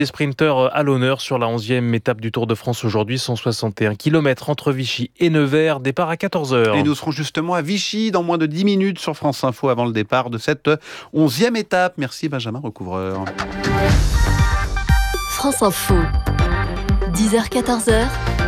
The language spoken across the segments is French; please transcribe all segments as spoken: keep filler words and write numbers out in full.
Les sprinteurs à l'honneur sur la onzième étape du Tour de France aujourd'hui, cent soixante et un kilomètres entre Vichy et Nevers, départ à quatorze heures. Et nous serons justement à Vichy dans moins de dix minutes sur France Info avant le départ de cette onzième étape. Merci Benjamin Recouvreur. France Info, dix heures quatorze heures,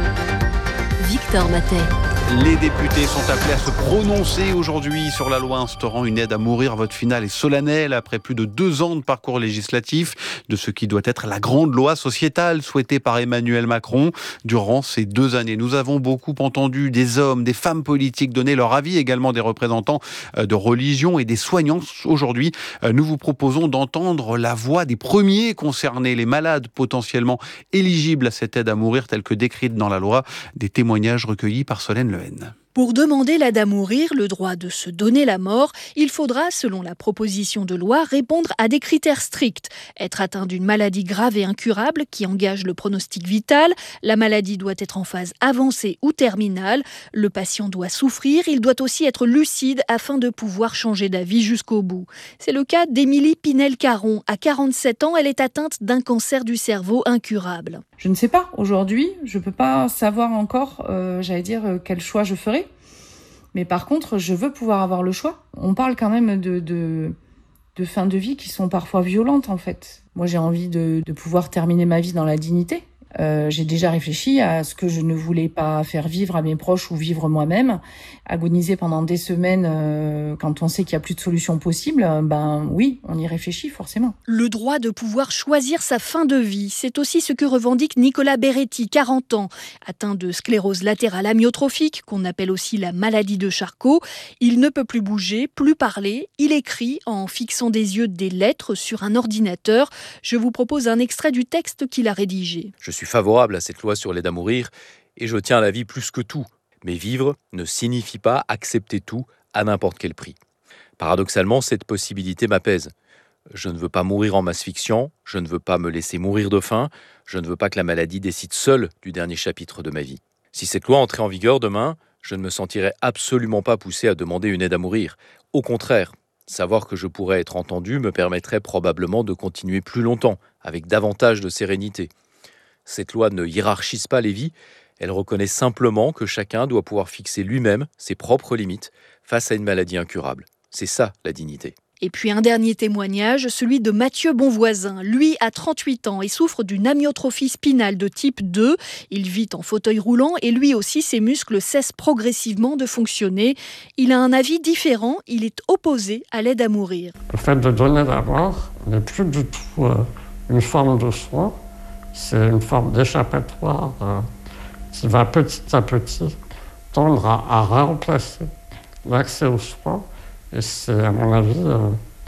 Victor Matet. Les députés sont appelés à se prononcer aujourd'hui sur la loi instaurant une aide à mourir. Vote final est solennel après plus de deux ans de parcours législatif de ce qui doit être la grande loi sociétale souhaitée par Emmanuel Macron. Durant ces deux années, nous avons beaucoup entendu des hommes, des femmes politiques donner leur avis, également des représentants de religion et des soignants. Aujourd'hui, nous vous proposons d'entendre la voix des premiers concernés, les malades potentiellement éligibles à cette aide à mourir telle que décrite dans la loi. Des témoignages recueillis par Solène Lehen. Pour demander l'aide à mourir, le droit de se donner la mort, il faudra, selon la proposition de loi, répondre à des critères stricts. Être atteint d'une maladie grave et incurable qui engage le pronostic vital, la maladie doit être en phase avancée ou terminale, le patient doit souffrir, il doit aussi être lucide afin de pouvoir changer d'avis jusqu'au bout. C'est le cas d'Émilie Pinel-Caron. À quarante-sept ans, elle est atteinte d'un cancer du cerveau incurable. Je ne sais pas, aujourd'hui, je ne peux pas savoir encore, euh, j'allais dire, quel choix je ferai. Mais par contre, je veux pouvoir avoir le choix. On parle quand même de, de, de fins de vie qui sont parfois violentes, en fait. Moi, j'ai envie de, de pouvoir terminer ma vie dans la dignité. Euh, j'ai déjà réfléchi à ce que je ne voulais pas faire vivre à mes proches ou vivre moi-même. Agoniser pendant des semaines euh, quand on sait qu'il n'y a plus de solution possible, ben oui, on y réfléchit forcément. Le droit de pouvoir choisir sa fin de vie, c'est aussi ce que revendique Nicolas Beretti, quarante ans. Atteint de sclérose latérale amyotrophique, qu'on appelle aussi la maladie de Charcot, il ne peut plus bouger, plus parler. Il écrit en fixant des yeux des lettres sur un ordinateur. Je vous propose un extrait du texte qu'il a rédigé. Je suis favorable à cette loi sur l'aide à mourir et je tiens à la vie plus que tout. Mais vivre ne signifie pas accepter tout à n'importe quel prix. Paradoxalement, cette possibilité m'apaise. Je ne veux pas mourir en m'asphyxiant, je ne veux pas me laisser mourir de faim, je ne veux pas que la maladie décide seule du dernier chapitre de ma vie. Si cette loi entrait en vigueur demain, je ne me sentirais absolument pas poussé à demander une aide à mourir. Au contraire, savoir que je pourrais être entendu me permettrait probablement de continuer plus longtemps, avec davantage de sérénité. Cette loi ne hiérarchise pas les vies, elle reconnaît simplement que chacun doit pouvoir fixer lui-même ses propres limites face à une maladie incurable. C'est ça, la dignité. Et puis un dernier témoignage, celui de Mathieu Bonvoisin. Lui a trente-huit ans et souffre d'une amyotrophie spinale de type deux. Il vit en fauteuil roulant et lui aussi, ses muscles cessent progressivement de fonctionner. Il a un avis différent, il est opposé à l'aide à mourir. Le fait de donner la mort n'est plus du tout euh, une forme de soin, c'est une forme d'échappatoire euh, qui va petit à petit tendre à, à remplacer l'accès aux soins. Et c'est, à mon avis, euh,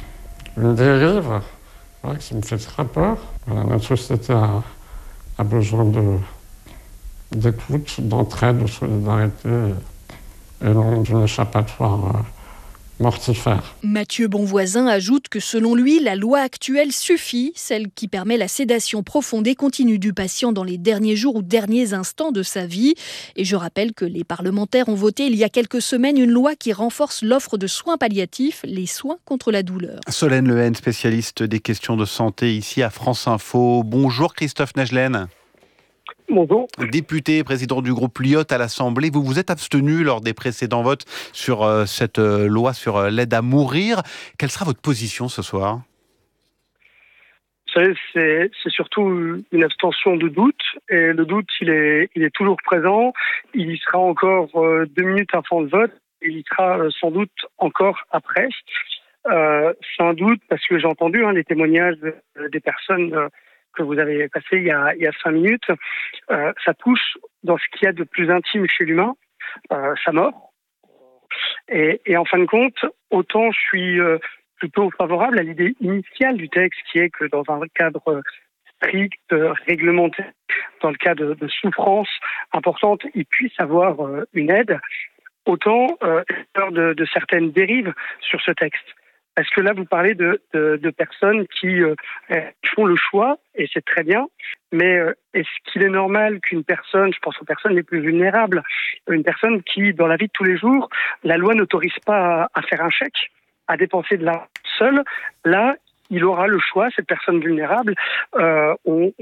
une dérive ouais, qui me fait très peur. Voilà, notre société a, a besoin de, d'écoute, d'entraide, de solidarité, et, et non d'une échappatoire euh, mortifère. Mathieu Bonvoisin ajoute que selon lui, la loi actuelle suffit, celle qui permet la sédation profonde et continue du patient dans les derniers jours ou derniers instants de sa vie. Et je rappelle que les parlementaires ont voté il y a quelques semaines une loi qui renforce l'offre de soins palliatifs, les soins contre la douleur. Solène Lehen, spécialiste des questions de santé ici à France Info. Bonjour Christophe Najlen. Bonjour. Député, président du groupe Lyotte à l'Assemblée, vous vous êtes abstenu lors des précédents votes sur euh, cette euh, loi sur euh, l'aide à mourir. Quelle sera votre position ce soir ? Vous savez, c'est, c'est surtout une abstention de doute, et le doute, il est, il est toujours présent. Il y sera encore euh, deux minutes avant le vote, et il y sera euh, sans doute encore après. Euh, c'est un doute parce que j'ai entendu hein, les témoignages de, des personnes euh, que vous avez passé il y a, il y a cinq minutes, euh, ça touche dans ce qu'il y a de plus intime chez l'humain, euh, sa mort. Et, et en fin de compte, autant je suis euh, plutôt favorable à l'idée initiale du texte, qui est que dans un cadre strict, réglementé, dans le cas de, de souffrance importante, il puisse avoir euh, une aide, autant euh, j'ai peur de, de certaines dérives sur ce texte. Parce que là, vous parlez de, de, de personnes qui euh, font le choix, et c'est très bien, mais euh, est-ce qu'il est normal qu'une personne, je pense aux personnes les plus vulnérables, une personne qui, dans la vie de tous les jours, la loi n'autorise pas à, à faire un chèque, à dépenser de l'argent seul, là, il aura le choix, cette personne vulnérable, euh, on,